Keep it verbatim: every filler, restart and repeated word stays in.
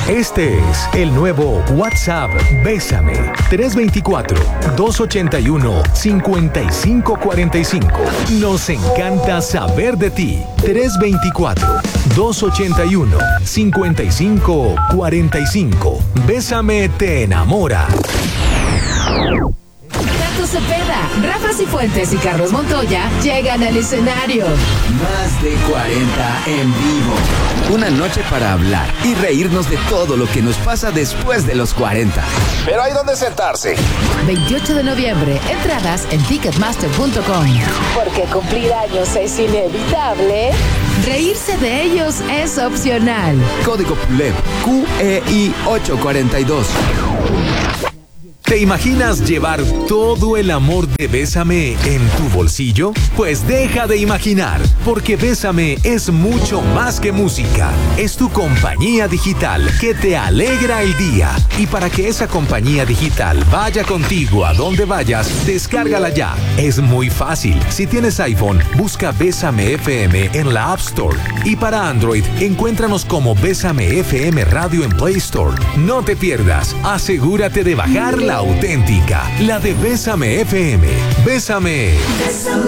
Este es el nuevo WhatsApp Bésame. tres dos cuatro, dos ocho uno, cinco cinco cuatro cinco. Nos encanta saber de ti. tres dos cuatro, dos ocho uno, cinco cinco cuatro cinco. Bésame te enamora. Tato Cepeda, Rafa Cifuentes y Carlos Montoya llegan al escenario. Más de cuarenta en vivo. Una noche para hablar y reírnos de todo lo que nos pasa después de los cuarenta. Pero hay donde sentarse. veintiocho de noviembre, entradas en ticketmaster punto com. Porque cumplir años es inevitable, reírse de ellos es opcional. Código P U L E P Q E I ocho cuatro dos. ¿Te imaginas llevar todo el amor de Bésame en tu bolsillo? Pues deja de imaginar, porque Bésame es mucho más que música. Es tu compañía digital que te alegra el día. Y para que esa compañía digital vaya contigo a donde vayas, descárgala ya. Es muy fácil. Si tienes iPhone, busca Bésame F M en la App Store. Y para Android, encuéntranos como Bésame F M Radio en Play Store. No te pierdas. Asegúrate de bajar la auténtica, la de Bésame F M. Bésame.